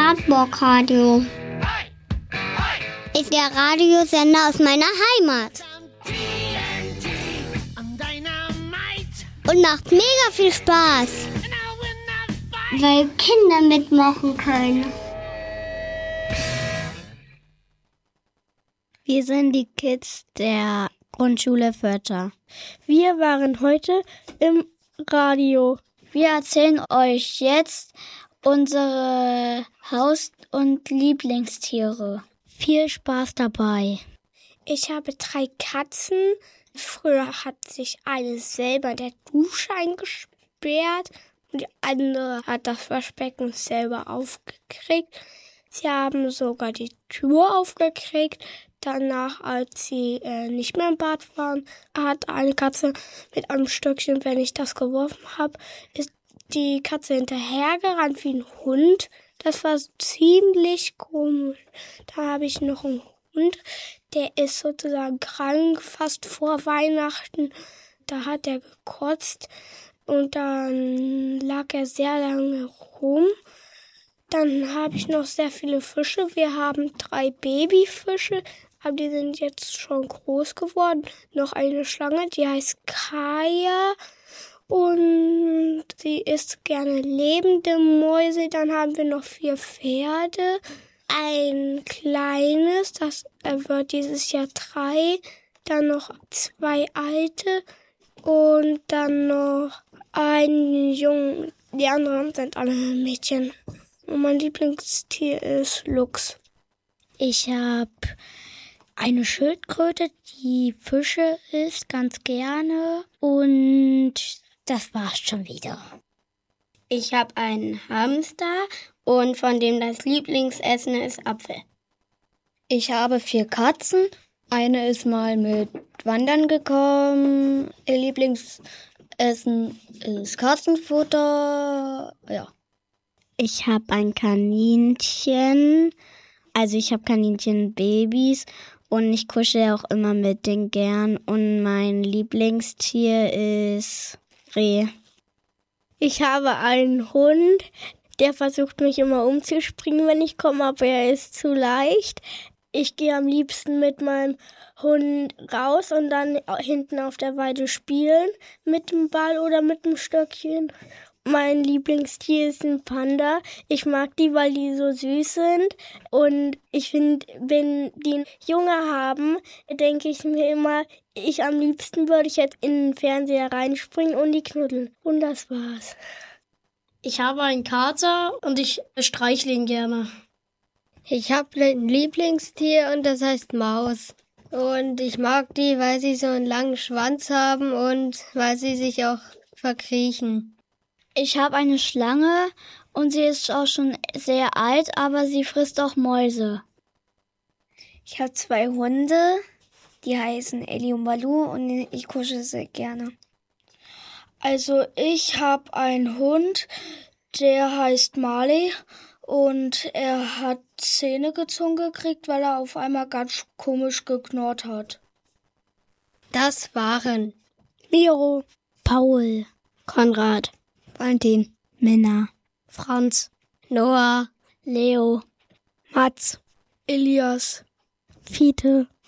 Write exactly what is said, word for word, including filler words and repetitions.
Wartburg-Radio ist der Radiosender aus meiner Heimat. Und macht mega viel Spaß, weil Kinder mitmachen können. Wir sind die Kids der Grundschule Förster. Wir waren heute im Radio. Wir erzählen euch jetzt unsere Haus- und Lieblingstiere. Viel Spaß dabei. Ich habe drei Katzen. Früher hat sich eine selber in der Dusche eingesperrt und die andere hat das Waschbecken selber aufgekriegt. Sie haben sogar die Tür aufgekriegt. Danach, als sie äh, nicht mehr im Bad waren, hat eine Katze mit einem Stöckchen, wenn ich das geworfen habe, ist die Katze hinterhergerannt wie ein Hund. Das war ziemlich komisch. Da habe ich noch einen Hund, der ist sozusagen krank, fast vor Weihnachten. Da hat er gekotzt und dann lag er sehr lange rum. Dann habe ich noch sehr viele Fische. Wir haben drei Babyfische, aber die sind jetzt schon groß geworden. Noch eine Schlange, die heißt Kaya und sie isst gerne lebende Mäuse. Dann haben wir noch vier Pferde. Ein kleines, das wird dieses Jahr drei. Dann noch zwei alte und dann noch einen Jungen. Die anderen sind alle Mädchen. Und mein Lieblingstier ist Luchs. Ich habe eine Schildkröte, die Fische isst ganz gerne. Und das war's schon wieder. Ich habe einen Hamster und von dem das Lieblingsessen ist Apfel. Ich habe vier Katzen. Eine ist mal mit Wandern gekommen. Ihr Lieblingsessen ist Katzenfutter. Ja. Ich habe ein Kaninchen, also ich habe Kaninchenbabys und ich kuschel auch immer mit denen gern. Und mein Lieblingstier ist Reh. Ich habe einen Hund, der versucht mich immer umzuspringen, wenn ich komme, aber er ist zu leicht. Ich gehe am liebsten mit meinem Hund raus und dann hinten auf der Weide spielen mit dem Ball oder mit dem Stöckchen. Mein Lieblingstier ist ein Panda. Ich mag die, weil die so süß sind. Und ich finde, wenn die einen Junge haben, denke ich mir immer, ich am liebsten würde ich jetzt in den Fernseher reinspringen und die knuddeln. Und das war's. Ich habe einen Kater und ich streichle ihn gerne. Ich habe ein Lieblingstier und das heißt Maus. Und ich mag die, weil sie so einen langen Schwanz haben und weil sie sich auch verkriechen. Ich habe eine Schlange und sie ist auch schon sehr alt, aber sie frisst auch Mäuse. Ich habe zwei Hunde, die heißen Ellie und Baloo und ich kuschel sie gerne. Also ich habe einen Hund, der heißt Marley und er hat Zähne gezogen gekriegt, weil er auf einmal ganz komisch geknurrt hat. Das waren Miro, Paul, Konrad, Valentin, Minna, Franz, Noah, Leo, Mats, Elias, Fiete,